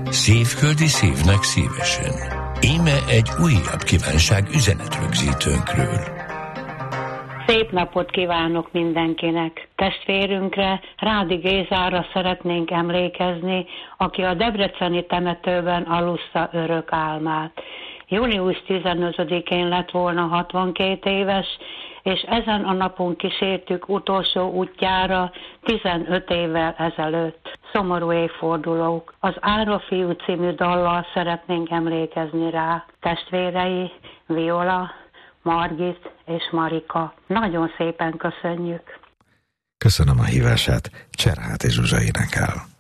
Szívföldi szívnek szívesen. Íme egy újabb kívánság üzenetrögzítőnkről. Szép napot kívánok mindenkinek! Testvérünkre, Rádi Gézára szeretnénk emlékezni, aki a debreceni temetőben alussza örök álmát. Június 15-én lett volna 62 éves, és ezen a napon kísértük utolsó útjára 15 évvel ezelőtt. Szomorú évfordulók. Az Ára fiú című dallal szeretnénk emlékezni rá. Testvérei, Viola, Margit és Marika. Nagyon szépen köszönjük. Köszönöm a hívását, Cserháti Zsuzsa énekel.